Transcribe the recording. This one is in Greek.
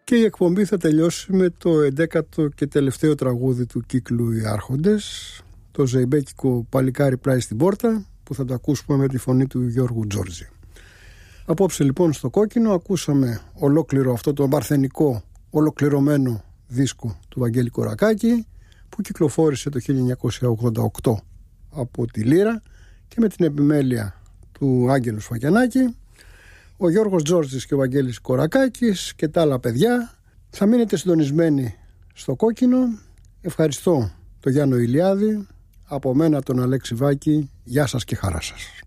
Και η εκπομπή θα τελειώσει με το 11ο και τελευταίο τραγούδι του κύκλου «Οι Άρχοντες», το ζεϊμπέκικο «Παλικάρι πλάι στην πόρτα», που θα το ακούσουμε με τη φωνή του Γιώργου Τζόρτζη. Απόψε λοιπόν στο Κόκκινο ακούσαμε ολόκληρο αυτό το παρθενικό ολοκληρωμένο δίσκο του Βαγγέλη Κορακάκη, που κυκλοφόρησε το 1988 από τη Λύρα και με την επιμέλεια του Άγγελου Σφακιανάκη. Ο Γιώργος Τζόρτζης και ο Βαγγέλης Κορακάκης και τα άλλα παιδιά. Θα μείνετε συντονισμένοι στο Κόκκινο. Ευχαριστώ τον Γιάννο Ηλιάδη, από μένα τον Αλέξη Βάκη. Γεια σας και χαρά σας.